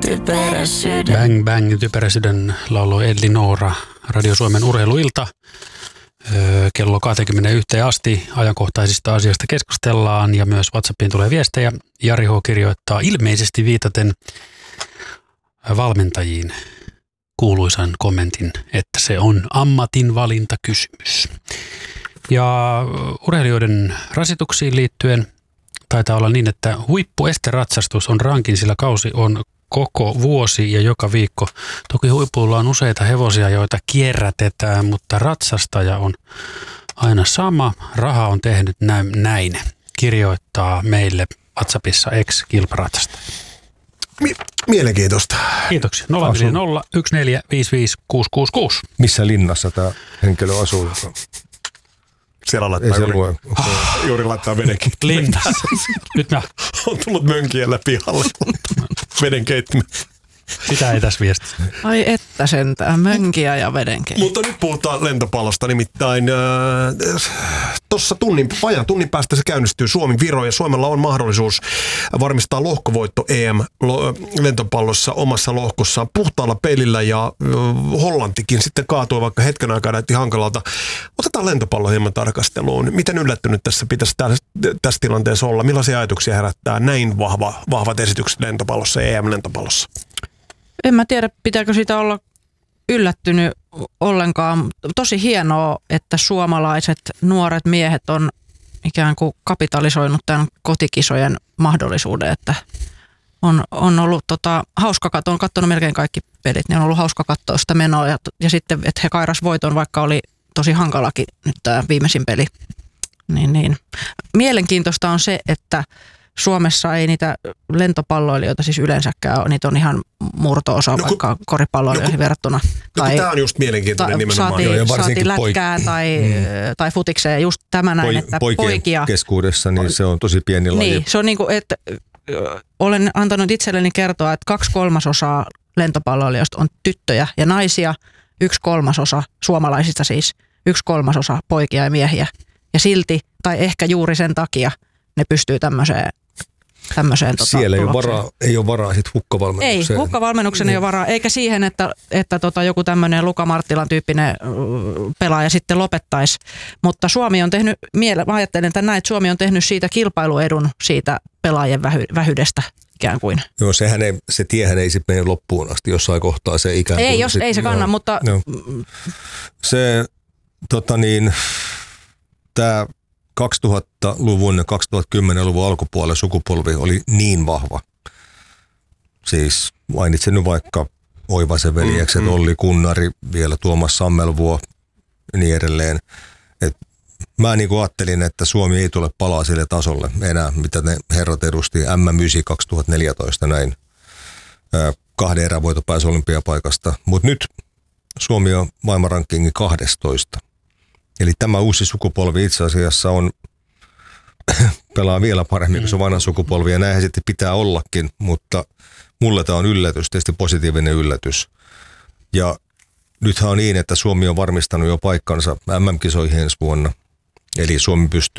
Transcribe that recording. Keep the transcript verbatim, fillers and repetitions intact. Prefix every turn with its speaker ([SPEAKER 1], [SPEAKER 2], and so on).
[SPEAKER 1] typerä sydän.
[SPEAKER 2] Bang bang, typerä sydän lauloi Elli Noora, Radio Suomen urheiluilta. Öö, kello kaksikymmentäyksi asti ajankohtaisista asioista keskustellaan ja myös WhatsAppiin tulee viestejä. Jari H. kirjoittaa ilmeisesti viitaten valmentajiin kuuluisan kommentin, että se on ammatinvalintakysymys. Ja urheilijoiden rasituksiin liittyen taitaa olla niin, että huippuesteratsastus on rankin, sillä kausi on koko vuosi ja joka viikko. Toki huipulla on useita hevosia, joita kierrätetään, mutta ratsastaja on aina sama. Raha on tehnyt näin, kirjoittaa meille WhatsAppissa ex-kilparatsastaja.
[SPEAKER 3] Mielenkiintoista.
[SPEAKER 2] Kiitoksia. nolla viisi nolla yksi neljä viisi viisi kuusi kuusi kuusi.
[SPEAKER 4] Missä linnassa tämä henkilö asuu?
[SPEAKER 3] Siellä laittaa juuri, okay. juuri laittaa vedenkin.
[SPEAKER 2] Linnassa. Nyt mä...
[SPEAKER 3] on tullut mönkiellä pihalle. Vedenkeittimen.
[SPEAKER 2] Sitä ei tässä viestissä.
[SPEAKER 5] Ai että sentään, mönkiä ja vedenkeittimen.
[SPEAKER 3] Mutta nyt puhutaan lentopallosta, nimittäin äh, tuossa tunnin, vajan tunnin päästä se käynnistyy Suomi-Viro ja Suomella on mahdollisuus varmistaa lohkovoitto E M-lentopallossa omassa lohkossaan puhtaalla pelillä ja äh, Hollantikin sitten kaatui, vaikka hetken aikaa näytti hankalalta. Otetaan lentopallo hieman tarkasteluun. Miten yllättynyt tässä pitäisi tässä, tässä tilanteessa olla? Millaisia ajatuksia herättää näin vahva, vahvat esitykset lentopallossa, E M-lentopallossa?
[SPEAKER 5] En mä tiedä, pitääkö siitä olla yllättynyt ollenkaan. Tosi hienoa, että suomalaiset nuoret miehet on ikään kuin kapitalisoinut tämän kotikisojen mahdollisuuden, että on, on ollut tota, hauska katsoa, on katsonut melkein kaikki pelit, niin on ollut hauska katsoa sitä menoa ja, ja sitten, että he kairas voiton, vaikka oli tosi hankalakin nyt tämä viimeisin peli. Niin, niin. Mielenkiintoista on se, että Suomessa ei niitä lentopalloilijoita siis yleensäkään ole, niitä on ihan murto-osa no, vaikka koripalloilijoihin no, verrattuna.
[SPEAKER 3] No, tai, tämä on just mielenkiintoinen ta, nimenomaan.
[SPEAKER 5] Saatiin,
[SPEAKER 4] Joo,
[SPEAKER 5] saatiin lätkää
[SPEAKER 4] poik-
[SPEAKER 5] tai, mm. tai futikseen just tämä näin,
[SPEAKER 4] Poi,
[SPEAKER 5] että
[SPEAKER 4] poikien
[SPEAKER 5] poikia.
[SPEAKER 4] keskuudessa niin se on tosi pieni laji.
[SPEAKER 5] Niin, se on niin kuin, että olen antanut itselleni kertoa, että kaksi kolmasosaa lentopalloilijoista on tyttöjä ja naisia, yksi kolmasosa suomalaisista siis, yksi kolmasosa poikia ja miehiä. Ja silti, tai ehkä juuri sen takia, ne pystyy tämmöiseen Tämmöiseen, tota,
[SPEAKER 4] Siellä ei ole varaa, ei ole varaa sit hukkavalmennukseen.
[SPEAKER 5] Ei, hukkavalmennuksen niin. ei ole varaa, eikä siihen, että, että tota, joku tämmöinen Luka Marttilan tyyppinen pelaaja sitten lopettaisi. Mutta Suomi on tehnyt, mä ajattelen tämän näin, että Suomi on tehnyt siitä kilpailuedun siitä pelaajien vähy, vähyydestä ikään kuin.
[SPEAKER 4] Joo, sehän ei, se tiehän ei sitten mene loppuun asti, jossain kohtaa se ikään kuin.
[SPEAKER 5] Ei, jos,
[SPEAKER 4] sit,
[SPEAKER 5] ei se kanna,
[SPEAKER 4] no,
[SPEAKER 5] mutta...
[SPEAKER 4] No. Se, tota niin, tämä... kaksituhattaluvun ja kaksituhattakymmenluvun alkupuolella sukupolvi oli niin vahva. Siis mainitsen nyt vaikka Oivasen veljekset, mm, Olli Kunnari, vielä Tuomas Sammelvuo ja niin edelleen. Et mä niin kuin ajattelin, että Suomi ei tule palaa sille tasolle enää, mitä ne herrat edusti. M M yhdeksän kaksituhattaneljätoista näin. Kahden erän voito pääsi olympiapaikasta. Mutta nyt Suomi on maailmanrankingin kahdestoista. Eli tämä uusi sukupolvi itse asiassa on, pelaa vielä paremmin kuin se vanha sukupolvi, ja näinhän sitten pitää ollakin, mutta mulle tämä on yllätys, tietysti positiivinen yllätys. Ja nythän on niin, että Suomi on varmistanut jo paikkansa M M-kisoihin ensi vuonna, eli Suomi pystyy